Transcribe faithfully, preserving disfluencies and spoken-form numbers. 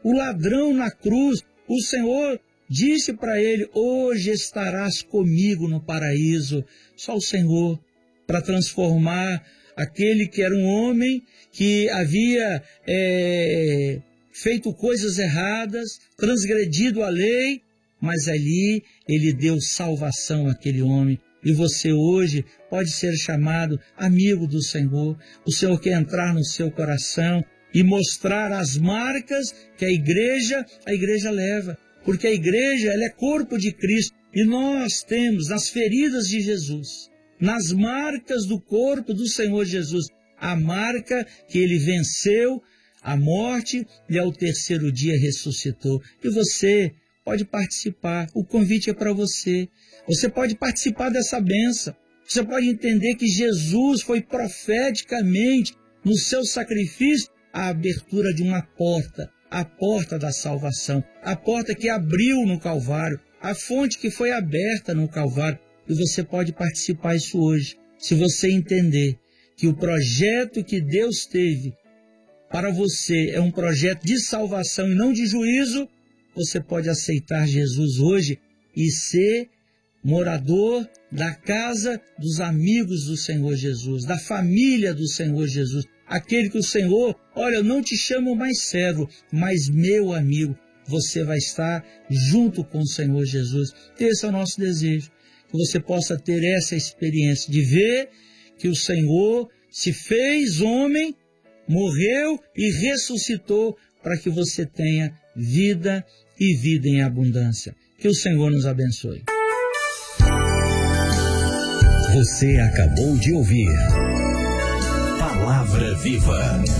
o ladrão na cruz, o Senhor disse para ele: hoje estarás comigo no paraíso. Só o Senhor, para transformar aquele que era um homem que havia é, feito coisas erradas, transgredido a lei, mas ali ele deu salvação àquele homem. E você hoje pode ser chamado amigo do Senhor. O Senhor quer entrar no seu coração e mostrar as marcas que a igreja, a igreja leva. Porque a igreja, ela é corpo de Cristo. E nós temos nas feridas de Jesus, nas marcas do corpo do Senhor Jesus, a marca que ele venceu a morte e ao terceiro dia ressuscitou. E você pode participar. O convite é para você. Você pode participar dessa bênção. Você pode entender que Jesus foi profeticamente, no seu sacrifício, a abertura de uma porta, a porta da salvação, a porta que abriu no Calvário, a fonte que foi aberta no Calvário. E você pode participar disso hoje, se você entender que o projeto que Deus teve para você é um projeto de salvação e não de juízo. Você pode aceitar Jesus hoje e ser morador da casa dos amigos do Senhor Jesus, da família do Senhor Jesus, aquele que o Senhor, olha, eu não te chamo mais servo, mas meu amigo. Você vai estar junto com o Senhor Jesus. Esse é o nosso desejo, que você possa ter essa experiência de ver que o Senhor se fez homem, morreu e ressuscitou para que você tenha vida e vida em abundância. Que o Senhor nos abençoe. Você acabou de ouvir Palavra Viva.